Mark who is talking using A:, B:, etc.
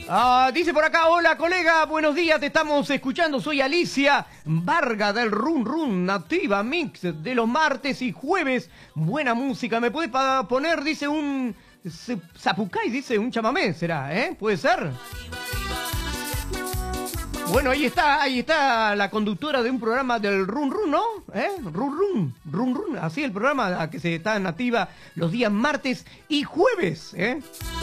A: Dice por acá, hola colega, buenos días, te estamos escuchando, soy Alicia Varga del Run Run, nativa mix de los martes y jueves, buena música, ¿me puedes poner, dice un zapucay, dice un chamamé, será, ¿puede ser? Bueno, ahí está la conductora de un programa del Run Run, ¿no? Run Run, así el programa que se está nativa los días martes y jueves,